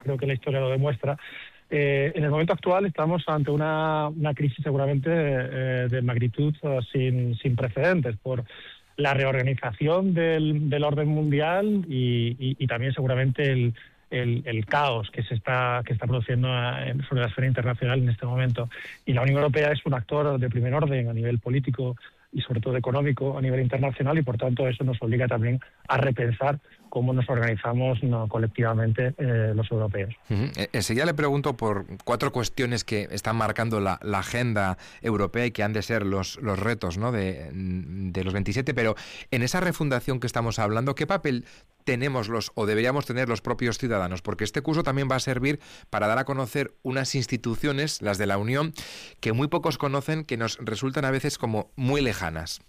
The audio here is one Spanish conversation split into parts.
creo que la historia lo demuestra. En el momento actual estamos ante una crisis seguramente de magnitud sin precedentes por la reorganización del orden mundial y también seguramente el caos que está produciendo sobre la esfera internacional en este momento. Y la Unión Europea es un actor de primer orden a nivel político y sobre todo económico a nivel internacional, y por tanto eso nos obliga también a repensar cómo nos organizamos colectivamente los europeos. Enseguida le pregunto por 4 cuestiones que están marcando la agenda europea y que han de ser los retos, ¿no?, de los 27, pero en esa refundación que estamos hablando, ¿qué papel tenemos o deberíamos tener los propios ciudadanos? Porque este curso también va a servir para dar a conocer unas instituciones, las de la Unión, que muy pocos conocen, que nos resultan a veces como muy lejanas.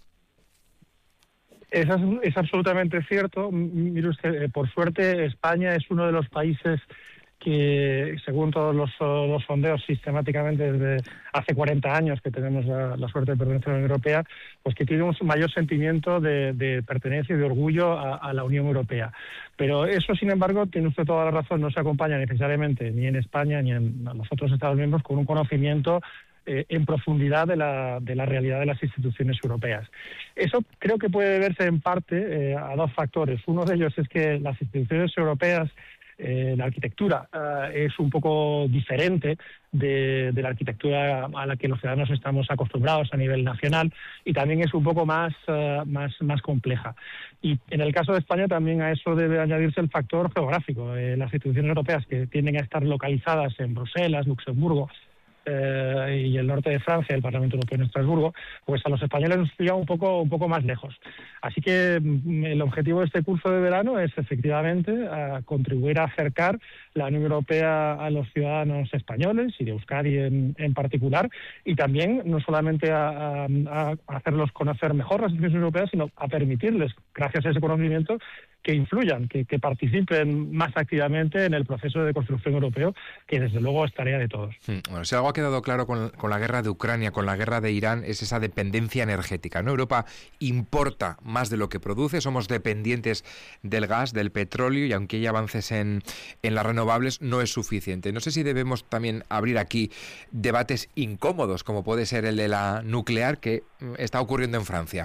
Es absolutamente cierto. Mire usted, por suerte España es uno de los países que, según todos los sondeos sistemáticamente desde hace 40 años que tenemos la suerte de pertenecer a la Unión Europea, pues que tiene un mayor sentimiento de pertenencia y de orgullo a la Unión Europea. Pero eso, sin embargo, tiene usted toda la razón, no se acompaña necesariamente ni en España ni en los otros Estados miembros con un conocimiento en profundidad de la realidad de las instituciones europeas. Eso creo que puede deberse en parte a 2 factores. Uno de ellos es que las instituciones europeas, la arquitectura es un poco diferente de la arquitectura a la que los ciudadanos estamos acostumbrados a nivel nacional, y también es un poco más compleja. Y en el caso de España también a eso debe añadirse el factor geográfico. Las instituciones europeas que tienden a estar localizadas en Bruselas, Luxemburgo, y el norte de Francia, el Parlamento Europeo en Estrasburgo, pues a los españoles nos pilla un poco más lejos. Así que el objetivo de este curso de verano es efectivamente contribuir a acercar la Unión Europea a los ciudadanos españoles y de Euskadi en particular, y también no solamente a hacerlos conocer mejor las instituciones europeas, sino a permitirles, gracias a ese conocimiento, que influyan, que participen más activamente en el proceso de construcción europeo, que desde luego es tarea de todos. Bueno, si algo ha quedado claro con la guerra de Ucrania, con la guerra de Irán, es esa dependencia energética, ¿no? Europa importa más de lo que produce, somos dependientes del gas, del petróleo, y aunque hay avances en las renovables, no es suficiente. No sé si debemos también abrir aquí debates incómodos, como puede ser el de la nuclear, que está ocurriendo en Francia.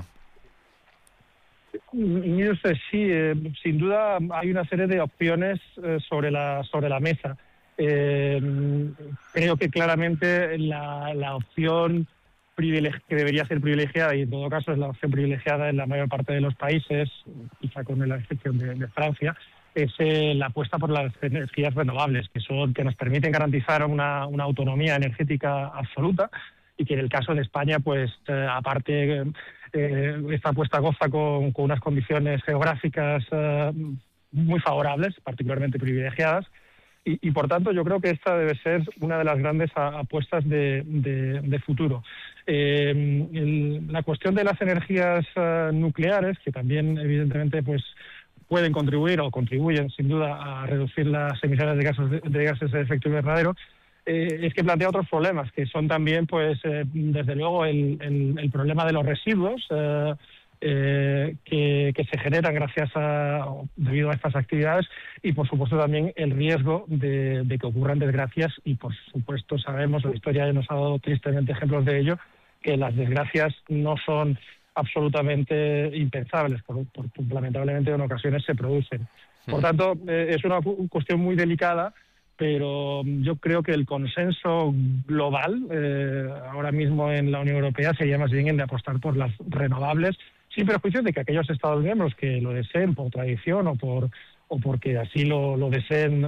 Mire usted, sí, sin duda hay una serie de opciones sobre la mesa. Creo que claramente la opción que debería ser privilegiada, y en todo caso es la opción privilegiada en la mayor parte de los países, quizá con la excepción de Francia, es la apuesta por las energías renovables, que nos permiten garantizar una autonomía energética absoluta, y que en el caso de España, pues aparte esta apuesta goza con unas condiciones geográficas muy favorables, particularmente privilegiadas, y por tanto yo creo que esta debe ser una de las grandes apuestas de futuro. La cuestión de las energías nucleares, que también evidentemente pues pueden contribuir o contribuyen sin duda a reducir las emisiones de gases de efecto invernadero, es que plantea otros problemas, que son también, pues, desde luego, el problema de los residuos que se generan debido a estas actividades, y, por supuesto, también el riesgo de que ocurran desgracias, y, por supuesto, sabemos, la historia nos ha dado tristemente ejemplos de ello, que las desgracias no son absolutamente impensables, lamentablemente en ocasiones se producen. Por tanto, es una cuestión muy delicada, pero yo creo que el consenso global ahora mismo en la Unión Europea sería más bien el de apostar por las renovables, sin perjuicio de que aquellos Estados miembros que lo deseen por tradición o porque así lo deseen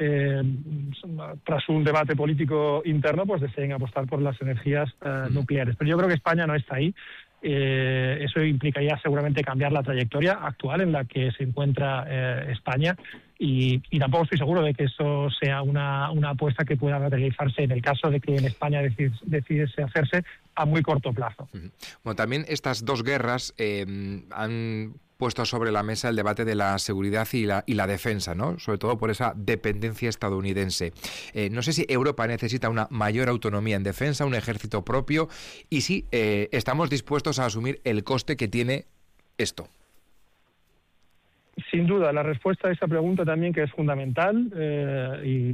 tras un debate político interno, pues deseen apostar por las energías nucleares. Pero yo creo que España no está ahí. Eso implicaría seguramente cambiar la trayectoria actual en la que se encuentra España, y tampoco estoy seguro de que eso sea una apuesta que pueda materializarse en el caso de que en España decidiese hacerse a muy corto plazo. Bueno, también estas 2 guerras han puesto sobre la mesa el debate de la seguridad y la defensa, ¿no? Sobre todo por esa dependencia estadounidense. No sé si Europa necesita una mayor autonomía en defensa, un ejército propio, y si estamos dispuestos a asumir el coste que tiene esto. Sin duda, la respuesta a esa pregunta también, que es fundamental, y